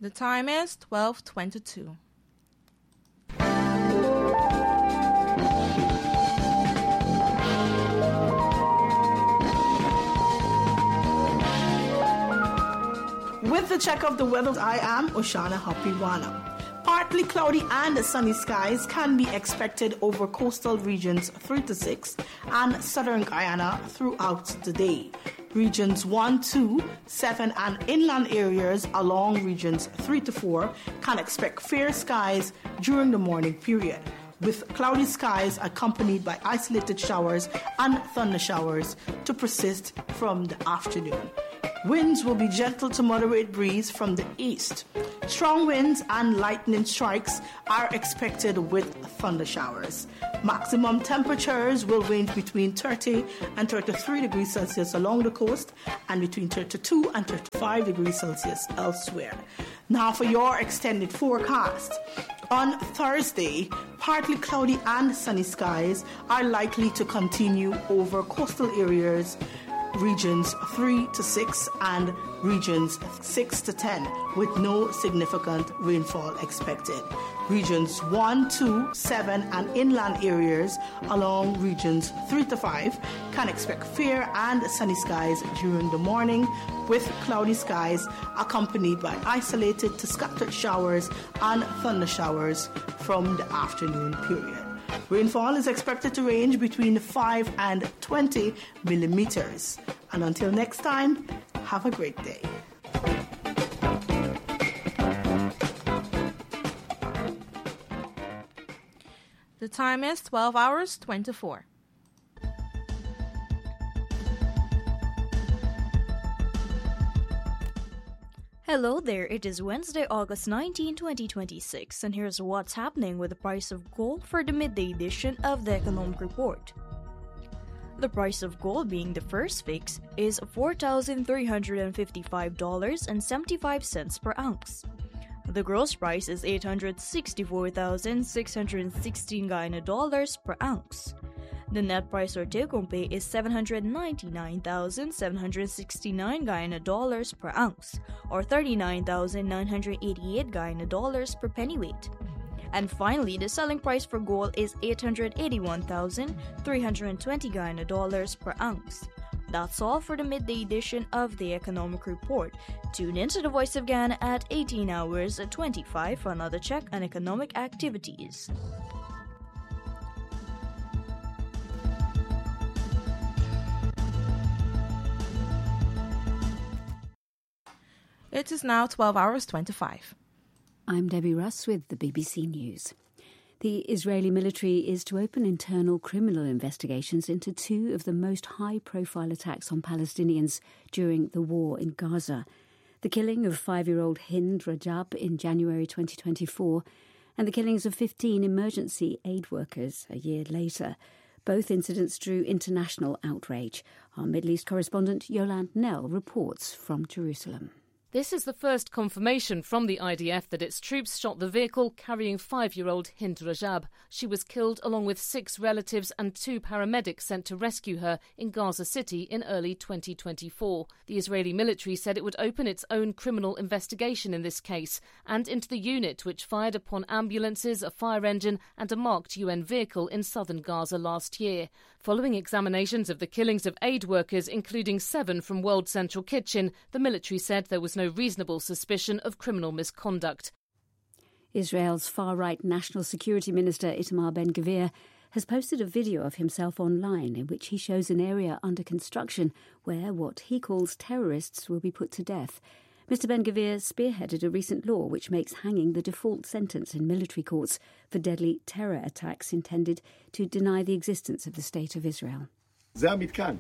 The time is 12:22. With the check of the weather, I am Oshana Hapiwana. Partly cloudy and sunny skies can be expected over coastal regions 3 to 6 and southern Guyana throughout the day. Regions 1, 2, 7 and inland areas along regions 3 to 4 can expect fair skies during the morning period, with cloudy skies accompanied by isolated showers and thunder showers to persist from the afternoon. Winds will be gentle to moderate breeze from the east. Strong winds and lightning strikes are expected with thunder showers. Maximum temperatures will range between 30 and 33 degrees Celsius along the coast and between 32 and 35 degrees Celsius elsewhere. Now for your extended forecast. On Thursday, partly cloudy and sunny skies are likely to continue over coastal areas, regions 3 to 6 and regions 6 to 10, with no significant rainfall expected. Regions 1, 2, 7 and inland areas along regions 3 to 5 can expect fair and sunny skies during the morning, with cloudy skies accompanied by isolated to scattered showers and thunder showers from the afternoon period. Rainfall is expected to range between 5 and 20 millimeters. And until next time, have a great day. The time is 12 hours 24. Hello there, it is Wednesday, August 19, 2026, and here's what's happening with the price of gold for the midday edition of the Economic Report. The price of gold, being the first fix, is $4,355.75 per ounce. The gross price is $864,616 Guyana dollars per ounce. The net price or take-home pay is $799,769 Guyana dollars per ounce, or $39,988 Guyana dollars per pennyweight. And finally, the selling price for gold is $881,320 Guyana dollars per ounce. That's all for the midday edition of the Economic Report. Tune in to the Voice of Ghana at 18 hours 25 for another check on economic activities. It is now 12 hours 25. I'm Debbie Russ with the BBC News. The Israeli military is to open internal criminal investigations into two of the most high-profile attacks on Palestinians during the war in Gaza. The killing of 5-year-old Hind Rajab in January 2024 and the killings of 15 emergency aid workers a year later. Both incidents drew international outrage. Our Middle East correspondent Yolande Nell reports from Jerusalem. This is the first confirmation from the IDF that its troops shot the vehicle carrying 5-year-old Hind Rajab. She was killed along with 6 relatives and 2 paramedics sent to rescue her in Gaza City in early 2024. The Israeli military said it would open its own criminal investigation in this case and into the unit which fired upon ambulances, a fire engine and a marked UN vehicle in southern Gaza last year. Following examinations of the killings of aid workers, including 7 from World Central Kitchen, the military said there was no reasonable suspicion of criminal misconduct. Israel's far-right National Security Minister Itamar Ben-Gvir has posted a video of himself online in which he shows an area under construction where what he calls terrorists will be put to death. Mr Ben-Gvir spearheaded a recent law which makes hanging the default sentence in military courts for deadly terror attacks intended to deny the existence of the State of Israel. This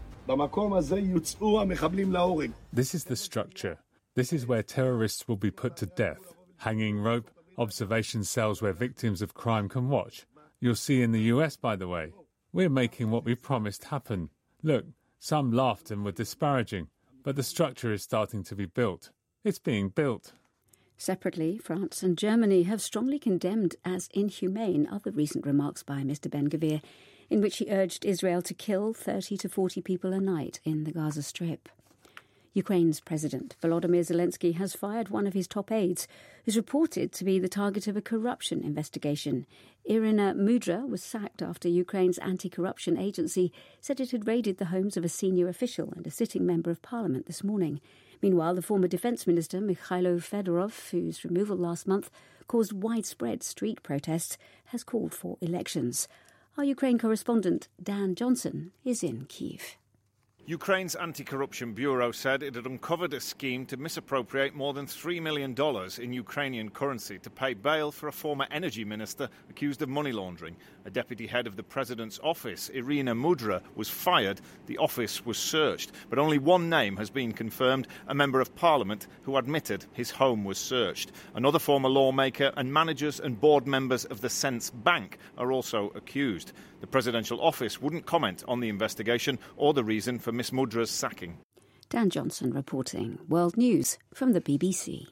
is the structure. This is where terrorists will be put to death. Hanging rope, observation cells where victims of crime can watch. You'll see in the US, by the way. We're making what we promised happen. Look, some laughed and were disparaging, but the structure is starting to be built. It's being built. Separately, France and Germany have strongly condemned as inhumane other recent remarks by Mr Ben-Gvir, in which he urged Israel to kill 30 to 40 people a night in the Gaza Strip. Ukraine's President Volodymyr Zelensky has fired one of his top aides, who's reported to be the target of a corruption investigation. Irina Mudra was sacked after Ukraine's anti-corruption agency said it had raided the homes of a senior official and a sitting member of parliament this morning. Meanwhile, the former defence minister Mikhailo Fedorov, whose removal last month caused widespread street protests, has called for elections. Our Ukraine correspondent Dan Johnson is in Kyiv. Ukraine's Anti-Corruption Bureau said it had uncovered a scheme to misappropriate more than $3 million in Ukrainian currency to pay bail for a former energy minister accused of money laundering. A deputy head of the president's office, Irina Mudra, was fired. The office was searched. But only one name has been confirmed, a member of parliament who admitted his home was searched. Another former lawmaker and managers and board members of the Sense Bank are also accused. The presidential office wouldn't comment on the investigation or the reason for Miss Mudra's sacking. Dan Johnson reporting. World News from the BBC.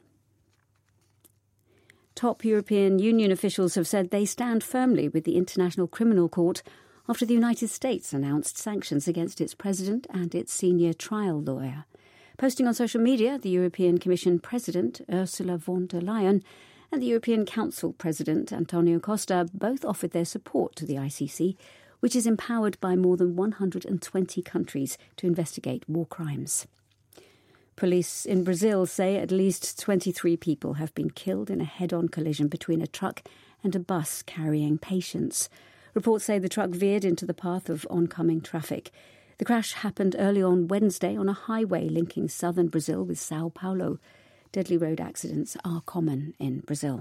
Top European Union officials have said they stand firmly with the International Criminal Court after the United States announced sanctions against its president and its senior trial lawyer. Posting on social media, the European Commission President Ursula von der Leyen and the European Council President Antonio Costa both offered their support to the ICC, which is empowered by more than 120 countries to investigate war crimes. Police in Brazil say at least 23 people have been killed in a head-on collision between a truck and a bus carrying patients. Reports say the truck veered into the path of oncoming traffic. The crash happened early on Wednesday on a highway linking southern Brazil with Sao Paulo. Deadly road accidents are common in Brazil.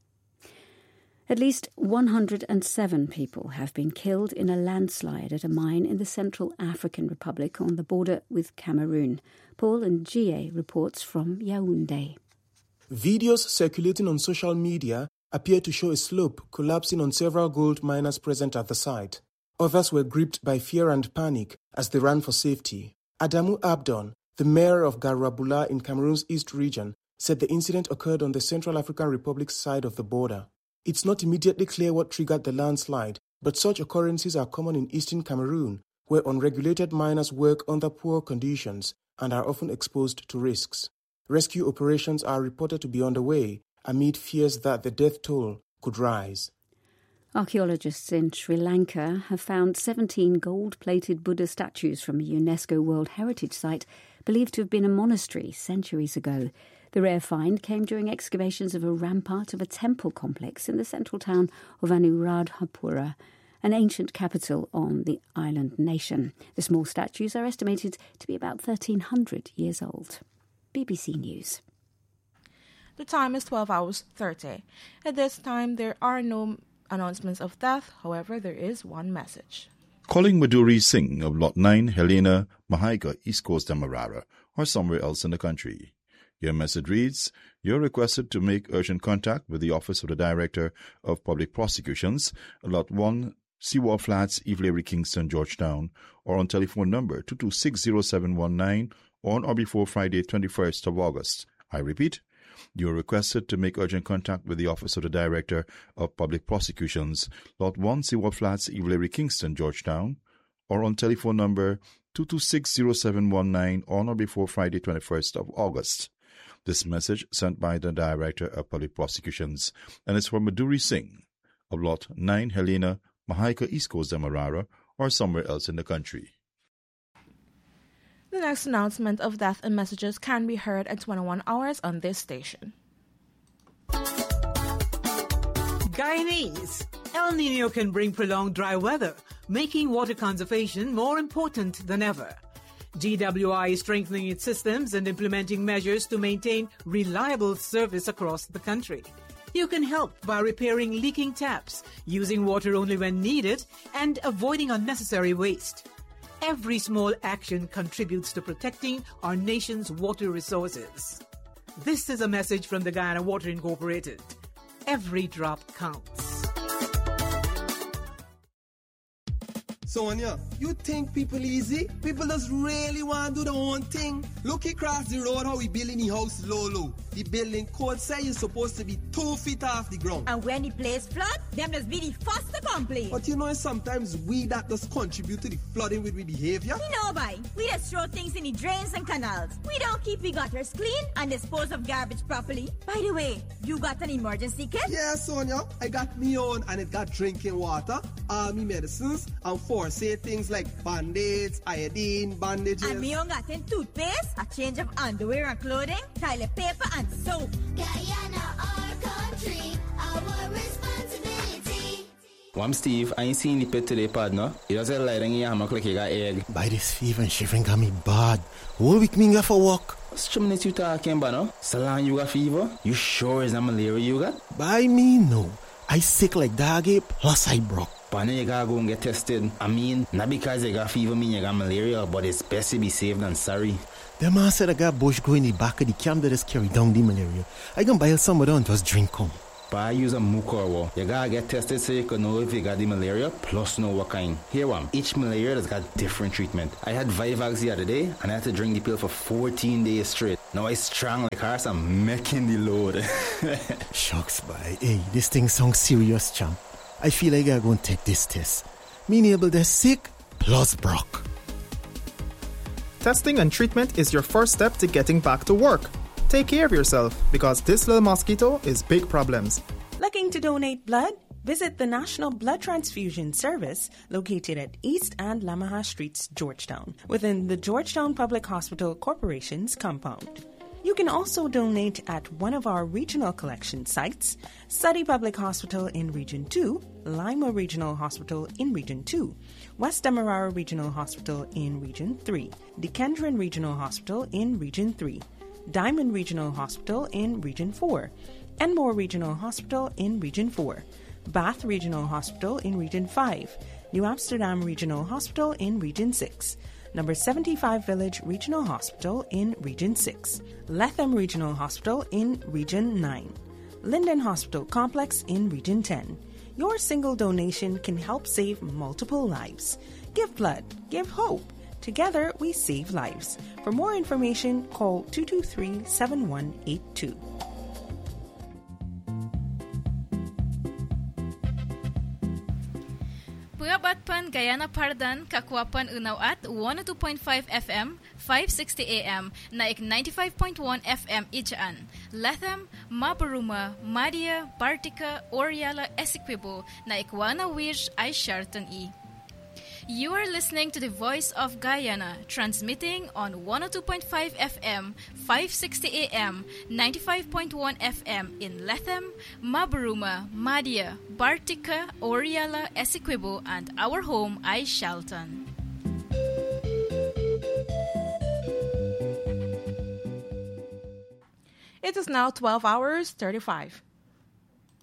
At least 107 people have been killed in a landslide at a mine in the Central African Republic on the border with Cameroon. Paul Ngie reports from Yaoundé. Videos circulating on social media appear to show a slope collapsing on several gold miners present at the site. Others were gripped by fear and panic as they ran for safety. Adamu Abdon, the mayor of Garabula in Cameroon's East region, said the incident occurred on the Central African Republic's side of the border. It's not immediately clear what triggered the landslide, but such occurrences are common in eastern Cameroon, where unregulated miners work under poor conditions and are often exposed to risks. Rescue operations are reported to be underway amid fears that the death toll could rise. Archaeologists in Sri Lanka have found 17 gold-plated Buddha statues from a UNESCO World Heritage Site believed to have been a monastery centuries ago. The rare find came during excavations of a rampart of a temple complex in the central town of Anuradhapura, an ancient capital on the island nation. The small statues are estimated to be about 1,300 years old. BBC News. The time is 12 hours 30. At this time, there are no announcements of death. However, there is one message. Calling Madhuri Singh of Lot 9, Helena, Mahaika, East Coast Demerara, or somewhere else in the country. Your message reads, you're requested to make urgent contact with the Office of the Director of Public Prosecutions, Lot 1, Seawall Flats, Evelary, Kingston, Georgetown, or on telephone number 2260719 on or before Friday, 21st of August. I repeat, you are requested to make urgent contact with the Office of the Director of Public Prosecutions, Lot 1, Seawall Flats, Evelary, Kingston, Georgetown, or on telephone number 2260719 on or before Friday, 21st of August. This message sent by the Director of Public Prosecutions and is from Madhuri Singh of Lot 9, Helena, Mahaika, East Coast Demerara, or somewhere else in the country. The next announcement of death and messages can be heard at 21 hours on this station. Guyanese. El Niño can bring prolonged dry weather, making water conservation more important than ever. GWI is strengthening its systems and implementing measures to maintain reliable service across the country. You can help by repairing leaking taps, using water only when needed, and avoiding unnecessary waste. Every small action contributes to protecting our nation's water resources. This is a message from the Guyana Water Incorporated. Every drop counts. Sonia, you think people easy? People just really want to do their own thing. Look across the road how we building the house low. The building code say you're supposed to be 2 feet off the ground. And when the place flood, them just be the first to complain. But you know, sometimes we that just contribute to the flooding with we behavior. You know, boy, we just throw things in the drains and canals. We don't keep the gutters clean and dispose of garbage properly. By the way, you got an emergency kit? Yeah, Sonia, I got me own and it got drinking water, army medicines, and first aid things like band-aids, iodine, bandages. And me own got in toothpaste, a change of underwear and clothing, toilet paper and soap. Guyana, our country, our responsibility. I'm Steve. I ain't seen the pet today, partner. It doesn't lie in your hammock like you got egg. By this fever and shivering got me bad. Whole week me go for walk. What's 2 minutes you talking about, no? So long you got fever? You sure it's not malaria you got? By me, no. I sick like doggy, plus I broke. But now you gotta go and get tested. I mean, not because you got fever mean you got malaria, but it's best to be safe than sorry. The man said I got bush go in the back of the camp that just carry down the malaria. I can buy some of them and just drink come. But I use a Mucorwa. You gotta get tested so you can know if you got the malaria, plus know what kind. Here one, each malaria has got different treatment. I had Vivax the other day, and I had to drink the pill for 14 days straight. Now I strong like horse, I'm making the load. Shucks, boy. Hey, this thing sounds serious, champ. I feel like I gotta take this test. Me able to sick, plus broke. Testing and treatment is your first step to getting back to work. Take care of yourself because this little mosquito is big problems. Looking to donate blood? Visit the National Blood Transfusion Service located at East and Lamaha Streets, Georgetown, within the Georgetown Public Hospital Corporation's compound. You can also donate at one of our regional collection sites, Surrey Public Hospital in Region 2, Lima Regional Hospital in Region 2, West Demerara Regional Hospital in Region 3, Dikendron Regional Hospital in Region 3, Diamond Regional Hospital in Region 4, Enmore Regional Hospital in Region 4, Bath Regional Hospital in Region 5, New Amsterdam Regional Hospital in Region 6, Number 75 Village Regional Hospital in Region 6, Letham Regional Hospital in Region 9, Linden Hospital Complex in Region 10. Your single donation can help save multiple lives. Give blood, give hope. Together, we save lives. For more information, call 223-7182. Puyabatpan Guyana Pardan Kakwapan Unaw at 102.5 FM 560 AM naik 95.1 FM Ichaan Letham, Mabaruma, Madia, Bartica, Oriala, Essequibo naik Wana Wirj ay Sharton E. You are listening to the Voice of Guyana, transmitting on 102.5 FM, 560 AM, 95.1 FM in Letham, Mabaruma, Madia, Bartica, Oriala, Essequibo, and our home, Shalton. It is now 12 hours 35.